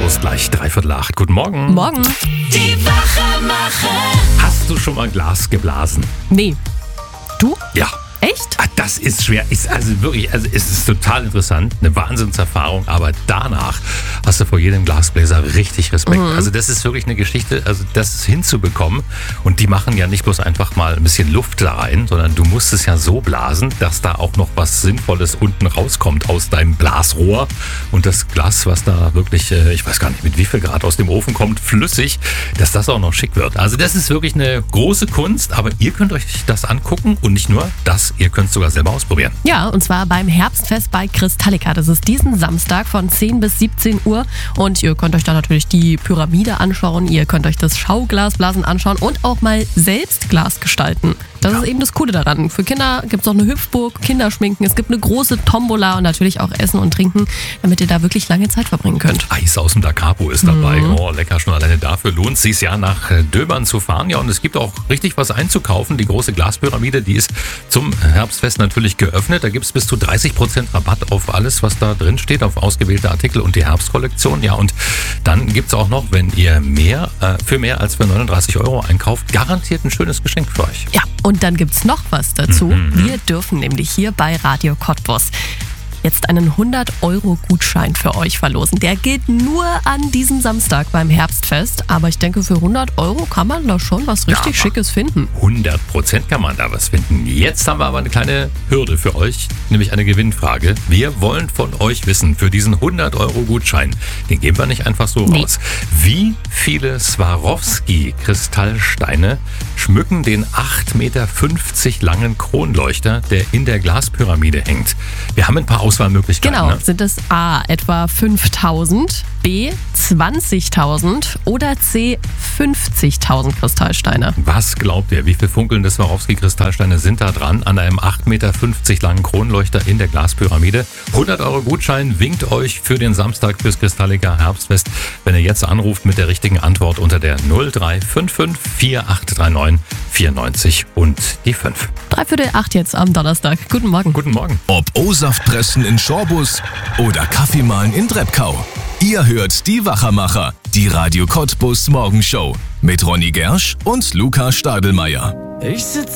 Cottbus gleich 7:45. Guten Morgen. Morgen. Die Wachmacher. Hast du schon mal Glas geblasen? Nee. Du? Ja. Echt? Das ist schwer. Es ist total interessant. Eine Wahnsinnserfahrung. Aber danach hast du vor jedem Glasbläser richtig Respekt. Also das ist wirklich eine Geschichte, also das hinzubekommen. Und die machen ja nicht bloß einfach mal ein bisschen Luft da rein, sondern du musst es ja so blasen, dass da auch noch was Sinnvolles unten rauskommt aus deinem Blasrohr. Und das Glas, was da wirklich, ich weiß gar nicht mit wie viel Grad aus dem Ofen kommt, flüssig, dass das auch noch schick wird. Also das ist wirklich eine große Kunst. Aber ihr könnt euch das angucken und nicht nur das. Ihr könnt es sogar selber ausprobieren. Ja, und zwar beim Herbstfest bei Kristallica. Das ist diesen Samstag von 10 bis 17 Uhr. Und ihr könnt euch da natürlich die Pyramide anschauen. Ihr könnt euch das Schauglasblasen anschauen und auch mal selbst Glas gestalten. Das ist eben das Coole daran. Für Kinder gibt es auch eine Hüpfburg, Kinderschminken. Es gibt eine große Tombola und natürlich auch Essen und Trinken, damit ihr da wirklich lange Zeit verbringen könnt. Eis aus dem Da Capo ist dabei. Oh, lecker, schon alleine dafür lohnt es sich ja nach Döbern zu fahren. Ja, und es gibt auch richtig was einzukaufen. Die große Glaspyramide, die ist zum Herbstfest natürlich geöffnet. Da gibt es bis zu 30% Rabatt auf alles, was da drin steht, auf ausgewählte Artikel und die Herbstkollektion. Ja, und dann gibt es auch noch, wenn ihr für mehr als für 39 € einkauft, garantiert ein schönes Geschenk für euch. Ja, und dann gibt's noch was dazu. Wir dürfen nämlich hier bei Radio Cottbus jetzt einen 100-€-Gutschein für euch verlosen. Der gilt nur an diesem Samstag beim Herbstfest. Aber ich denke, für 100 € kann man da schon was richtig Schickes finden. 100% kann man da was finden. Jetzt haben wir aber eine kleine Hürde für euch, nämlich eine Gewinnfrage. Wir wollen von euch wissen, für diesen 100-€-Gutschein, den geben wir nicht einfach so raus. Wie viele Swarovski-Kristallsteine schmücken den 8,50 Meter langen Kronleuchter, der in der Glaspyramide hängt? Wir haben ein paar Auswahlmöglichkeiten. Genau, Ne? sind es A, etwa 5.000, B, 20.000 oder C, 50.000 Kristallsteine? Was glaubt ihr, wie viele funkelnde Swarovski-Kristallsteine sind da dran an einem 8,50 Meter langen Kronleuchter in der Glaspyramide? 100-€-Gutschein winkt euch für den Samstag fürs Kristallica Herbstfest, wenn ihr jetzt anruft mit der richtigen Antwort unter der 0355 4839 94 und die 5. 7:45 jetzt am Donnerstag. Guten Morgen. Guten Morgen. Ob O-Saft-Pressen in Schorbus oder Kaffee mahlen in Treppkau. Ihr hört die Wachermacher, die Radio Cottbus Morgenshow mit Ronny Gersch und Luca Stadelmeier. Ich sitz